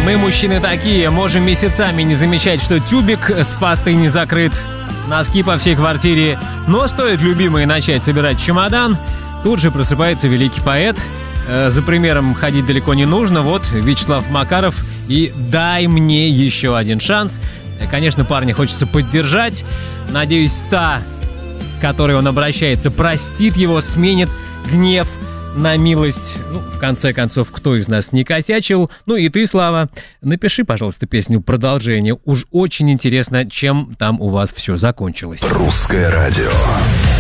Мы, мужчины, такие, можем месяцами не замечать, что тюбик с пастой не закрыт, носки по всей квартире. Но стоит любимой начать собирать чемодан, тут же просыпается великий поэт. За примером ходить далеко не нужно. Вот Вячеслав Макаров и «Дай мне еще один шанс». Конечно, парня хочется поддержать. Надеюсь, та, к которой он обращается, простит его, сменит гнев на милость. В конце концов, кто из нас не косячил? И ты, Слава, напиши, пожалуйста, песню «Продолжение». Уж очень интересно, чем там у вас все закончилось. Русское радио.